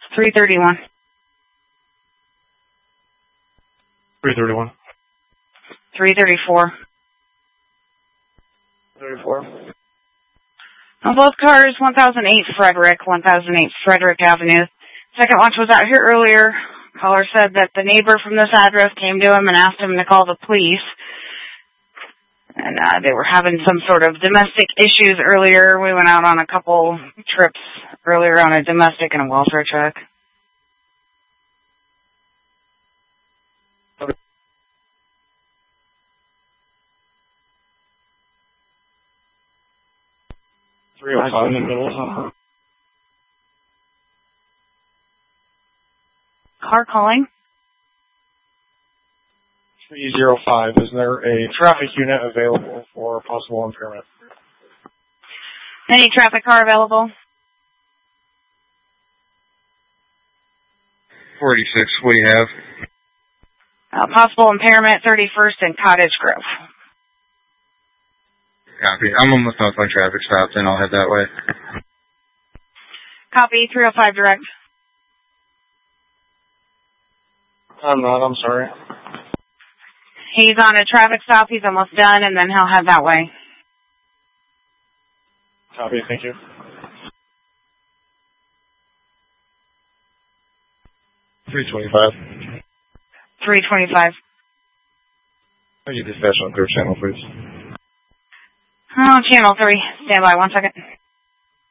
331. 331. 334. 34. On both cars, 1008 Frederick, 1008 Frederick Avenue. Second watch was out here earlier. Caller said that the neighbor from this address came to him and asked him to call the police. And they were having some sort of domestic issues earlier. We went out on a couple trips earlier on a domestic and a welfare check. Okay. 305 in the middle. Car calling. 305. Is there a traffic unit available for possible impairment? Any traffic car available? 46, what do you have? Possible impairment, 31st and Cottage Grove. Copy. I'm almost off my traffic stop, then I'll head that way. Copy, 305 direct. I'm not, I'm sorry. He's on a traffic stop. He's almost done, and then he'll head that way. Copy, thank you. 325. 325. Can you dispatch on third channel, please? Channel 3. Stand by 1 second.